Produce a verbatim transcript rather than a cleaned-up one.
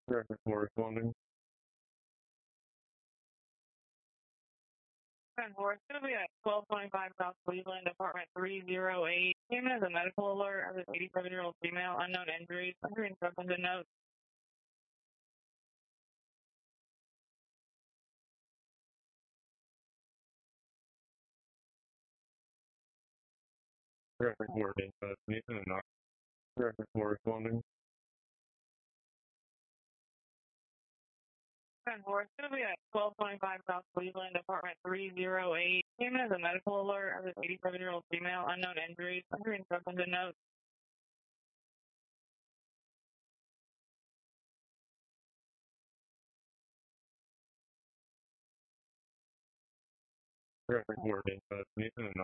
Traffic corresponding. ten four, it's going to be at twelve twenty-five South Cleveland, apartment three oh eight. Came as a medical alert of this eighty-seven-year-old female, unknown injuries, under instructions and notes. Traffic court investigation and not traffic corresponding. ten four, it's going to be at twelve twenty-five South Cleveland, apartment three oh eight. Came as a medical alert of this eighty-seven-year-old female, unknown injuries, under instructions and notes. Traffic court investigation and not